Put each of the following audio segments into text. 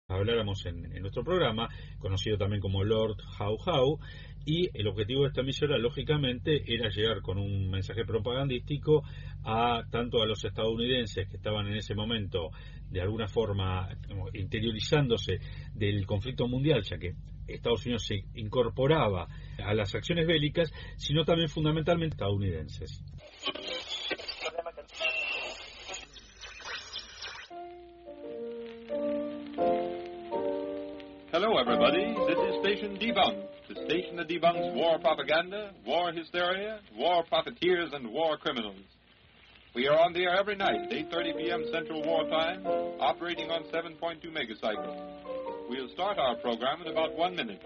habláramos en nuestro programa, conocido también como Lord How How, y el objetivo de esta emisora, lógicamente, era llegar con un mensaje propagandístico tanto a los estadounidenses que estaban en ese momento de alguna forma interiorizándose del conflicto mundial, ya que Estados Unidos se incorporaba a las acciones bélicas, sino también fundamentalmente estadounidenses. Hello, everybody. This is Station Debunked, the station that debunks war propaganda, war hysteria, war profiteers, and war criminals. We are on the air every night at 8:30 p.m. Central War Time, operating on 7.2 megacycles. We'll start our program in about 1 minute.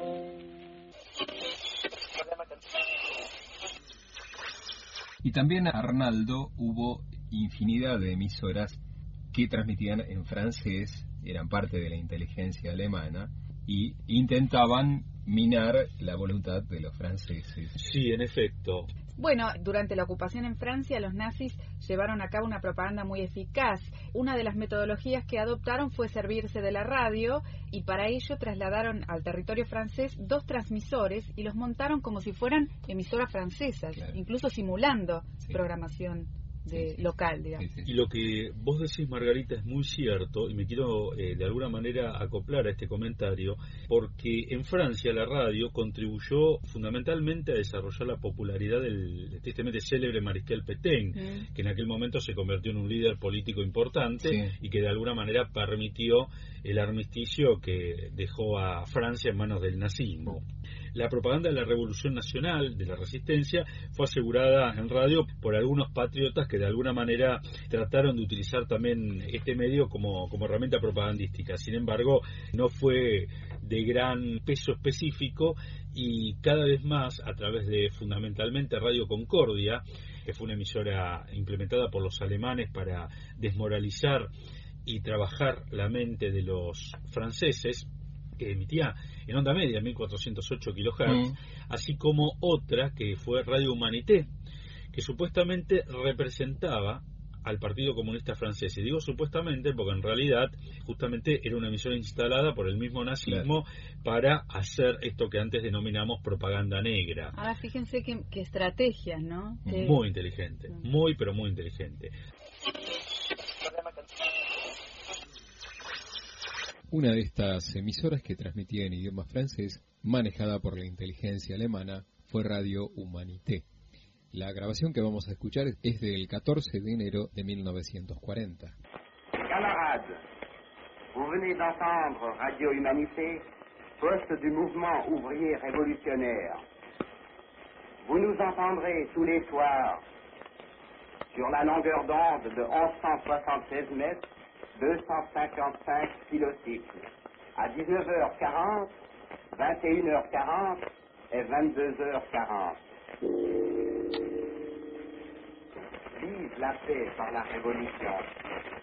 Y también, Arnaldo, hubo infinidad de emisoras que transmitían en francés, eran parte de la inteligencia alemana, y intentaban minar la voluntad de los franceses. Sí, en efecto. Bueno, durante la ocupación en Francia, los nazis llevaron a cabo una propaganda muy eficaz. Una de las metodologías que adoptaron fue servirse de la radio, y para ello trasladaron al territorio francés 2 transmisores y los montaron como si fueran emisoras francesas, claro, incluso simulando programación local, digamos. Y lo que vos decís, Margarita, es muy cierto, y me quiero de alguna manera acoplar a este comentario, porque en Francia la radio contribuyó fundamentalmente a desarrollar la popularidad del tristemente célebre Mariscal Pétain, que en aquel momento se convirtió en un líder político importante y que de alguna manera permitió el armisticio que dejó a Francia en manos del nazismo. La propaganda de la Revolución Nacional, de la Resistencia, fue asegurada en radio por algunos patriotas que de alguna manera trataron de utilizar también este medio como herramienta propagandística. Sin embargo, no fue de gran peso específico, y cada vez más, a través de fundamentalmente Radio Concordia, que fue una emisora implementada por los alemanes para desmoralizar y trabajar la mente de los franceses, que emitía en onda media 1408 kHz, así como otra que fue Radio Humanité, que supuestamente representaba al Partido Comunista Francés. Y digo supuestamente porque en realidad justamente era una emisora instalada por el mismo nazismo para hacer esto que antes denominamos propaganda negra. Ahora fíjense qué estrategias, ¿no? Muy inteligente, muy pero muy inteligente. Una de estas emisoras que transmitía en idioma francés, manejada por la inteligencia alemana, fue Radio Humanité. La grabación que vamos a escuchar es del 14 de enero de 1940. Camarades, vous venez d'entendre Radio Humanité, poste du mouvement ouvrier révolutionnaire. Vous nous entendrez tous les soirs sur la longueur d'onde de 1176 mètres, 255 kilocycles, à 19h40, 21h40 et 22h40. Vive la paix par la révolution.